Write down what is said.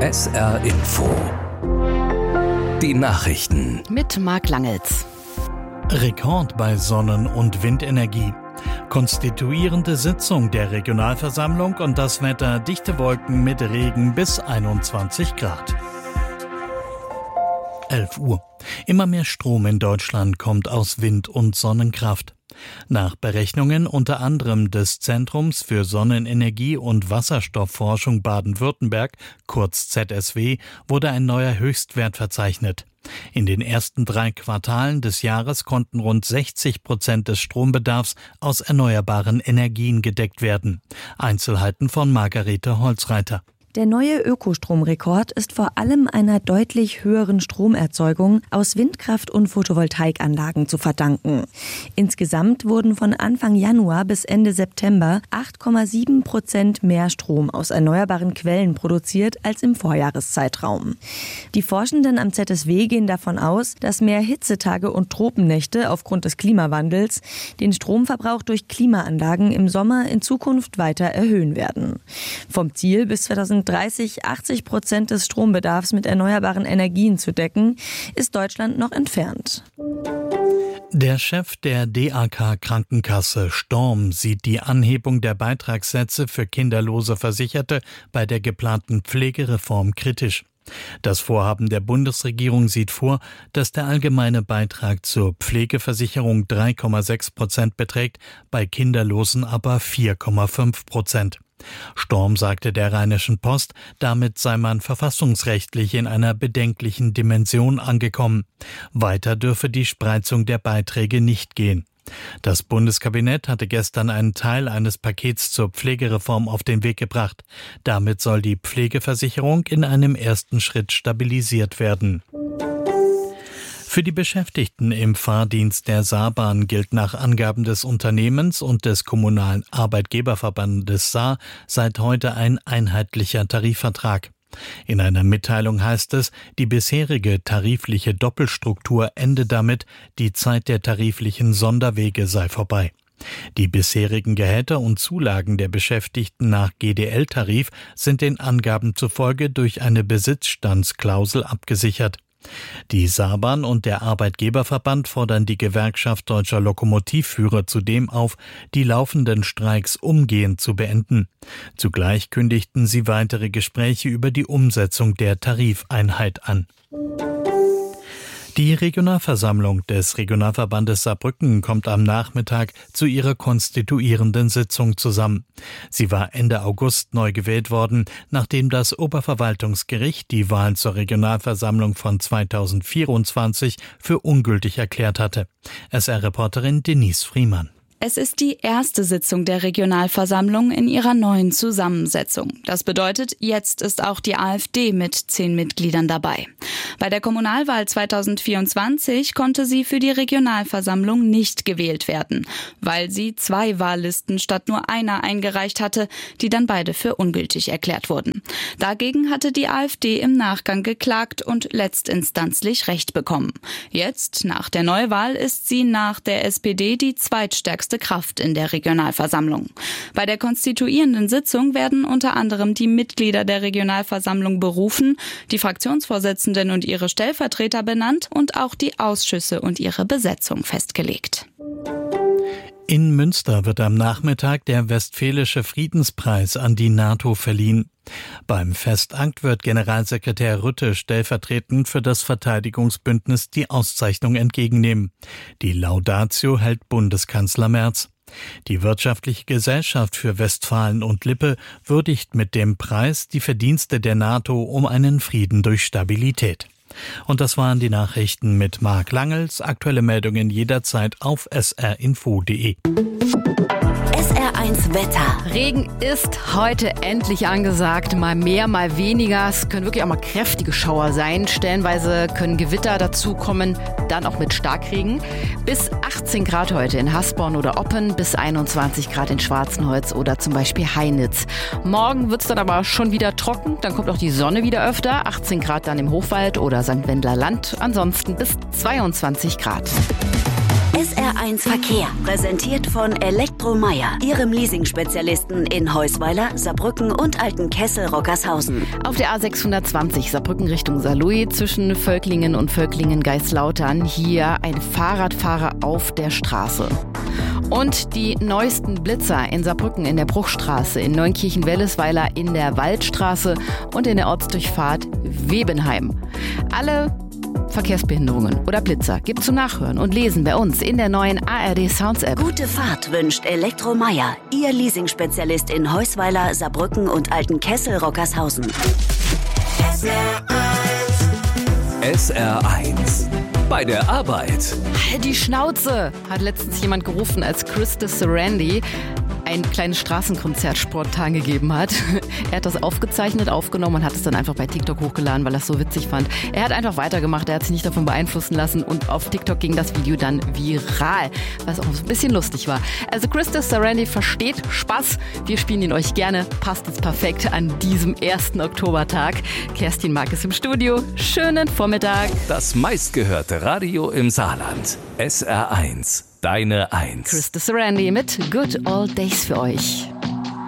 SR Info. Die Nachrichten. Mit Marc Langels. Rekord bei Sonnen- und Windenergie. Konstituierende Sitzung der Regionalversammlung und das Wetter: dichte Wolken mit Regen bis 21 Grad. 11 Uhr. Immer mehr Strom in Deutschland kommt aus Wind- und Sonnenkraft. Nach Berechnungen unter anderem des Zentrums für Sonnenenergie und Wasserstoffforschung Baden-Württemberg, kurz ZSW, wurde ein neuer Höchstwert verzeichnet. In den ersten 3 Quartalen des Jahres konnten rund 60% des Strombedarfs aus erneuerbaren Energien gedeckt werden. Einzelheiten von Margarete Holzreiter. Der neue Ökostromrekord ist vor allem einer deutlich höheren Stromerzeugung aus Windkraft- und Photovoltaikanlagen zu verdanken. Insgesamt wurden von Anfang Januar bis Ende September 8,7% mehr Strom aus erneuerbaren Quellen produziert als im Vorjahreszeitraum. Die Forschenden am ZSW gehen davon aus, dass mehr Hitzetage und Tropennächte aufgrund des Klimawandels den Stromverbrauch durch Klimaanlagen im Sommer in Zukunft weiter erhöhen werden. Vom Ziel bis 2030 80% des Strombedarfs mit erneuerbaren Energien zu decken, ist Deutschland noch entfernt. Der Chef der DAK Krankenkasse, Storm, sieht die Anhebung der Beitragssätze für kinderlose Versicherte bei der geplanten Pflegereform kritisch. Das Vorhaben der Bundesregierung sieht vor, dass der allgemeine Beitrag zur Pflegeversicherung 3,6% beträgt, bei Kinderlosen aber 4,5%. Storm sagte der Rheinischen Post, damit sei man verfassungsrechtlich in einer bedenklichen Dimension angekommen. Weiter dürfe die Spreizung der Beiträge nicht gehen. Das Bundeskabinett hatte gestern einen Teil eines Pakets zur Pflegereform auf den Weg gebracht. Damit soll die Pflegeversicherung in einem ersten Schritt stabilisiert werden. Für die Beschäftigten im Fahrdienst der Saarbahn gilt nach Angaben des Unternehmens und des Kommunalen Arbeitgeberverbandes Saar seit heute ein einheitlicher Tarifvertrag. In einer Mitteilung heißt es, die bisherige tarifliche Doppelstruktur ende damit, die Zeit der tariflichen Sonderwege sei vorbei. Die bisherigen Gehälter und Zulagen der Beschäftigten nach GDL-Tarif sind den Angaben zufolge durch eine Besitzstandsklausel abgesichert. Die Saarbahn und der Arbeitgeberverband fordern die Gewerkschaft Deutscher Lokomotivführer zudem auf, die laufenden Streiks umgehend zu beenden. Zugleich kündigten sie weitere Gespräche über die Umsetzung der Tarifeinheit an. Die Regionalversammlung des Regionalverbandes Saarbrücken kommt am Nachmittag zu ihrer konstituierenden Sitzung zusammen. Sie war Ende August neu gewählt worden, nachdem das Oberverwaltungsgericht die Wahlen zur Regionalversammlung von 2024 für ungültig erklärt hatte. SR-Reporterin Denise Friemann. Es ist die erste Sitzung der Regionalversammlung in ihrer neuen Zusammensetzung. Das bedeutet, jetzt ist auch die AfD mit 10 Mitgliedern dabei. Bei der Kommunalwahl 2024 konnte sie für die Regionalversammlung nicht gewählt werden, weil sie 2 Wahllisten statt nur einer eingereicht hatte, die dann beide für ungültig erklärt wurden. Dagegen hatte die AfD im Nachgang geklagt und letztinstanzlich Recht bekommen. Jetzt, nach der Neuwahl, ist sie nach der SPD die zweitstärkste Kraft in der Regionalversammlung. Bei der konstituierenden Sitzung werden unter anderem die Mitglieder der Regionalversammlung berufen, die Fraktionsvorsitzenden und ihre Stellvertreter benannt und auch die Ausschüsse und ihre Besetzung festgelegt. In Münster wird am Nachmittag der Westfälische Friedenspreis an die NATO verliehen. Beim Festakt wird Generalsekretär Rutte stellvertretend für das Verteidigungsbündnis die Auszeichnung entgegennehmen. Die Laudatio hält Bundeskanzler Merz. Die Wirtschaftliche Gesellschaft für Westfalen und Lippe würdigt mit dem Preis die Verdienste der NATO um einen Frieden durch Stabilität. Und das waren die Nachrichten mit Marc Langels. Aktuelle Meldungen jederzeit auf srinfo.de. SR1 Wetter. Regen ist heute endlich angesagt. Mal mehr, mal weniger. Es können wirklich auch mal kräftige Schauer sein. Stellenweise können Gewitter dazukommen, dann auch mit Starkregen. Bis 18 Grad heute in Hasborn oder Oppen, bis 21 Grad in Schwarzenholz oder zum Beispiel Heinitz. Morgen wird es dann aber schon wieder trocken. Dann kommt auch die Sonne wieder öfter. 18 Grad dann im Hochwald oder St. Wendler Land. Ansonsten bis 22 Grad. SR1 Verkehr, präsentiert von Elektromeyer, Ihrem Leasing-Spezialisten in Heusweiler, Saarbrücken und Altenkessel-Rockershausen. Auf der A620 Saarbrücken Richtung Saarlouis zwischen Völklingen und Völklingen-Geislautern hier ein Fahrradfahrer auf der Straße. Und die neuesten Blitzer in Saarbrücken in der Bruchstraße, in Neunkirchen-Wellesweiler in der Waldstraße und in der Ortsdurchfahrt Webenheim. Alle Verkehrsbehinderungen oder Blitzer gibt's zu nachhören und lesen bei uns in der neuen ARD Sounds App. Gute Fahrt wünscht Elektromeyer, Ihr Leasing-Spezialist in Heusweiler, Saarbrücken und Altenkessel-Rockershausen. SR1 bei der Arbeit. Halt die Schnauze, hat letztens jemand gerufen, als Krista Sarandon ein kleines Straßenkonzert spontan gegeben hat. Er hat das aufgezeichnet, aufgenommen und hat es dann einfach bei TikTok hochgeladen, weil er es so witzig fand. Er hat einfach weitergemacht, er hat sich nicht davon beeinflussen lassen und auf TikTok ging das Video dann viral, was auch so ein bisschen lustig war. Also Krista Sarandon versteht Spaß. Wir spielen ihn euch gerne. Passt jetzt perfekt an diesem 1. Oktobertag. Kerstin Mark ist im Studio. Schönen Vormittag. Das meistgehörte Radio im Saarland. SR1. Deine 1. Krista Sarandon mit Good Old Days für euch.